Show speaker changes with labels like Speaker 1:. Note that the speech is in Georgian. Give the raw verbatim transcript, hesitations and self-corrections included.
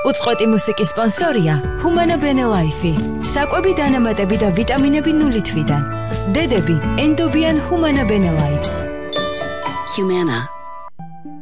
Speaker 1: უწყვეტი მუსიკის სპონსორია Humana Bene Life. საკვები დანამატები და ვიტამინები ნული თვიდან. დედები ენდობიან Humana Bene Lives.
Speaker 2: Humana.